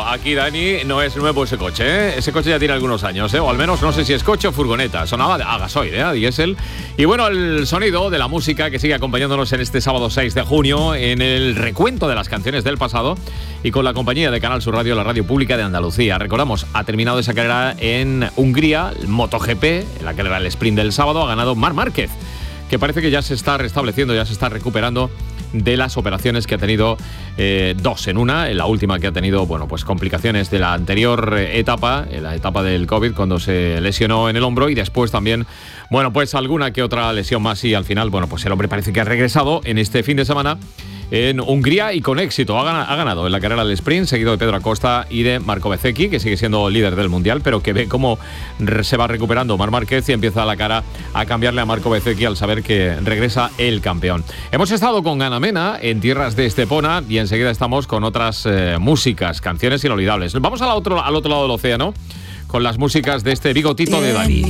aquí Dani, no es nuevo ese coche, ¿eh? Ese coche ya tiene algunos años, ¿eh? O al menos no sé si es coche o furgoneta. Sonaba a gasoil, ¿eh? A diésel. Y bueno, el sonido de la música que sigue acompañándonos en este sábado 6 de junio en el recuento de las canciones del pasado y con la compañía de Canal Sur Radio, la radio pública de Andalucía. Recordamos, ha terminado esa carrera en Hungría, el MotoGP, en la carrera del sprint del sábado, ha ganado Marc Márquez, que parece que ya se está restableciendo, ya se está recuperando de las operaciones que ha tenido, dos en una. En la última que ha tenido, bueno, pues complicaciones de la anterior etapa, en la etapa del COVID, cuando se lesionó en el hombro, y después también, bueno, pues alguna que otra lesión más, y al final, bueno, pues el hombre parece que ha regresado en este fin de semana en Hungría y con éxito. Ha ganado en la carrera del sprint, seguido de Pedro Acosta y de Marco Bezzecchi, que sigue siendo líder del Mundial, pero que ve cómo se va recuperando Marc Márquez y empieza la cara a cambiarle a Marco Bezzecchi al saber que regresa el campeón. Hemos estado con Ana Mena en tierras de Estepona y enseguida estamos con otras músicas, canciones inolvidables. Vamos al otro lado del océano con las músicas de este bigotito de Dani.